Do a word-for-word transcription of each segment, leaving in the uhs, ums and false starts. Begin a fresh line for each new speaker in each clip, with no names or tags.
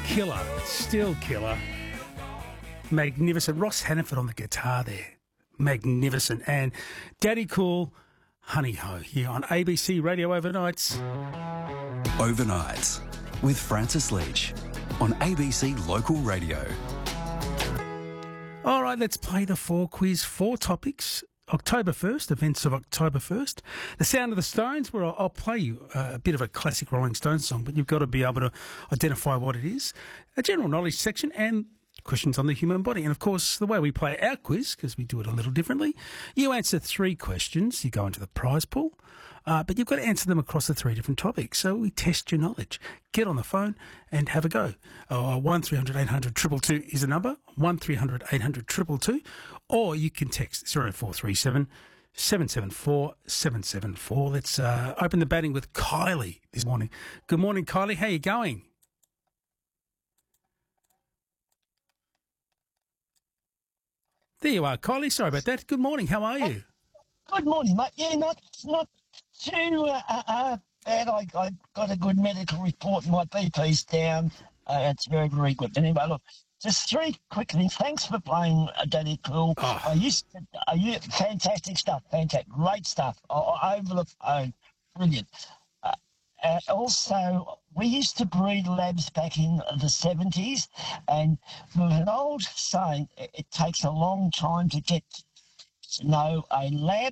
killer. Still killer. Magnificent. Ross Hannaford on the guitar there. Magnificent. And Daddy Cool, Honey Ho, here on A B C Radio Overnights.
Overnights with Francis Leach on A B C Local Radio.
All right, let's play the four quiz. Four topics. October first, events of October first. The Sound of the Stones, where I'll, I'll play you uh, a bit of a classic Rolling Stones song, but you've got to be able to identify what it is. A general knowledge section and questions on the human body. And, of course, the way we play our quiz, because we do it a little differently, you answer three questions, you go into the prize pool, uh, but you've got to answer them across the three different topics. So we test your knowledge. Get on the phone and have a go. Uh, one three hundred eight hundred two two two is the number, one three hundred eight hundred two two two, or you can text zero four three seven seven seven four seven seven four. Let's uh, open the batting with Kylie this morning. Good morning, Kylie. How you going? There you are, Kylie. Sorry about that. Good morning. How are you?
Good morning, mate. Yeah, not not too uh, uh, bad. I, I got a good medical report. My B P's down. Uh, it's very, very good. Anyway, look, just three quick things. Thanks for playing uh, Daddy Cool.
Oh.
I used to, I used, fantastic stuff. Fantastic. Great stuff. I, over the phone. Brilliant. Uh, uh, also, we used to breed labs back in the seventies, and with an old saying, it, it takes a long time to get to know a lab,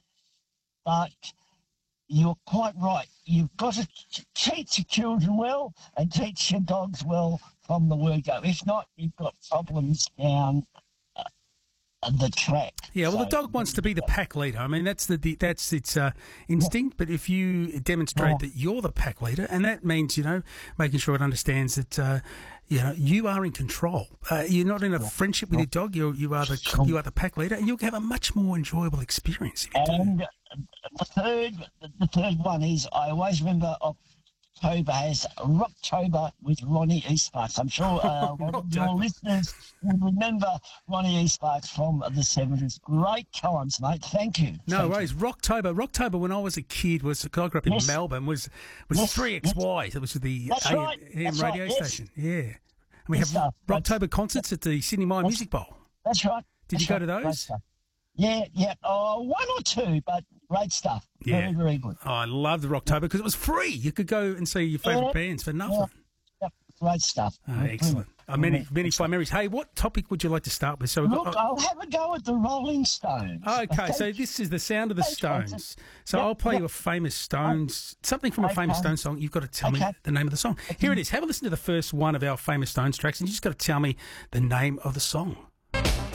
but you're quite right. You've got to t- teach your children well and teach your dogs well from the word go. If not, you've got problems down uh, the track.
Yeah, well,
So-
the dog wants to be the pack leader. I mean, that's the, the that's its uh, instinct. But if you demonstrate
Yeah.
that you're the pack leader, and that means, you know, making sure it understands that, uh, you know, you are in control. Uh, you're not in a friendship with your dog. You you are the
Sure.
you are the pack leader, and you'll have a much more enjoyable experience if you do.
And the third, the third one is I always remember October has Rocktober with Ronnie Eastparks. I'm sure uh, one of your
Rocktober.
listeners will remember Ronnie Eastparks from the seventies. Great times, mate. Thank you.
No
Thank
worries. Rocktober. Rocktober, when I was a kid, was because I grew up in
Yes.
Melbourne, was was
Yes.
three X Y. That was the
That's
A M
right. That's
radio
right. Yes.
station. Yeah. And we
Good
have
stuff.
Rocktober concerts at the Sydney Mine
That's-
Music Bowl.
you. That's right.
Did
That's
you go
right.
to
Great
those?
stuff. Yeah, yeah. Oh, one or two, but great stuff.
Yeah.
Very, very good.
Oh, I loved the Rocktober because it was free. You could go and see your favourite
Yeah.
bands for nothing.
Yep, great stuff.
Oh,
Brilliant.
excellent. Uh, many,
Brilliant.
many fine memories. Hey, what topic would you like to start with? So we've
Look,
got.
I'll have a go at the Rolling Stones.
Oh, okay, so this is the Sound of the
Okay,
Stones. So
Yep,
I'll play
yep.
you a famous Stones, something from a famous
Okay.
Stones song. You've got to tell me
Okay.
the name of the song. Here it is. Have a listen to the first one of our famous Stones tracks, and you just got to tell me the name of the song.